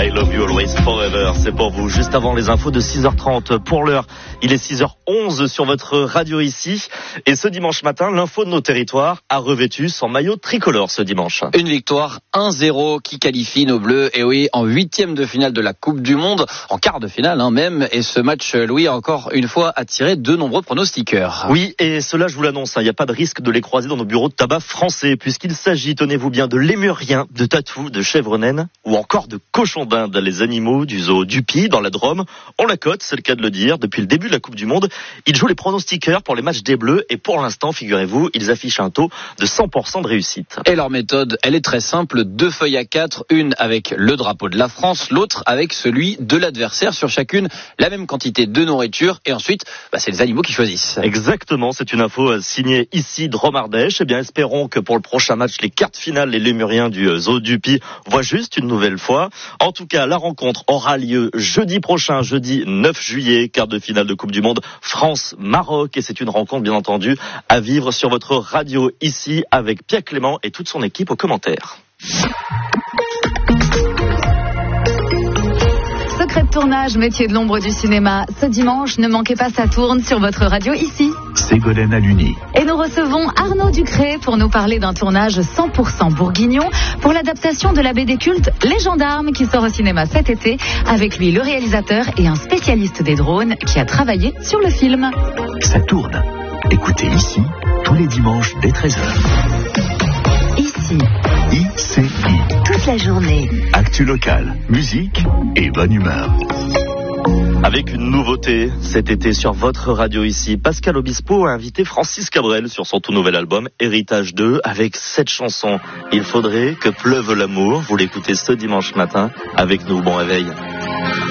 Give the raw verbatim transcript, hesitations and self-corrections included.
I love you always forever, c'est pour vous. Juste avant les infos de six heures trente. Pour l'heure, il est six heures onze sur votre radio ici. Et ce dimanche matin, l'info de nos territoires a revêtu son maillot tricolore ce dimanche. Une victoire un zéro qui qualifie nos Bleus, et oui, en huitième de finale de la Coupe du Monde, en quart de finale hein, même. Et ce match, Louis, a encore une fois attiré de nombreux pronostiqueurs. Oui, et cela, je vous l'annonce, il hein, n'y a pas de risque de les croiser dans nos bureaux de tabac français, puisqu'il s'agit, tenez-vous bien, de lémurien, de tatou, de chèvre naine, ou encore de cochon d'Inde, les animaux du zoo du Pi, dans la Drôme. On la cote, c'est le cas de le dire, depuis le début de la Coupe du Monde. Ils jouent les pronostiqueurs pour les matchs des Bleus, et pour l'instant, figurez-vous, ils affichent un taux de cent pour cent de réussite. Et leur méthode, elle est très simple, deux feuilles à quatre, une avec le drapeau de la France, l'autre avec celui de l'adversaire, sur chacune la même quantité de nourriture, et ensuite, bah, c'est les animaux qui choisissent. Exactement, c'est une info signée ici Drôme Ardèche. Eh bien, espérons que pour le prochain match, les quarts de finale, les lémuriens du zoo du Pi voient juste une nouvelle fois. En tout cas, la rencontre aura lieu jeudi prochain, jeudi neuf juillet, quart de finale de Coupe du Monde France-Maroc, et c'est une rencontre bien entendu à vivre sur votre radio ici avec Pierre Clément et toute son équipe aux commentaires. Secret de tournage, métier de l'ombre du cinéma. Ce dimanche, ne manquez pas, ça tourne sur votre radio ici. Ségolène Aluni. Et nous recevons Arnaud Ducré pour nous parler d'un tournage cent pour cent bourguignon pour l'adaptation de la B D culte Les Gendarmes qui sort au cinéma cet été. Avec lui, le réalisateur et un spécialiste des drones qui a travaillé sur le film. Ça tourne. Écoutez ici, tous les dimanches dès treize heures. Ici. I C I. Toute la journée. Actu locale, musique et bonne humeur. Avec une nouveauté cet été sur votre radio ici, Pascal Obispo a invité Francis Cabrel sur son tout nouvel album Héritage deux avec cette chanson Il faudrait que pleuve l'amour. Vous l'écoutez ce dimanche matin avec nous. Bon réveil.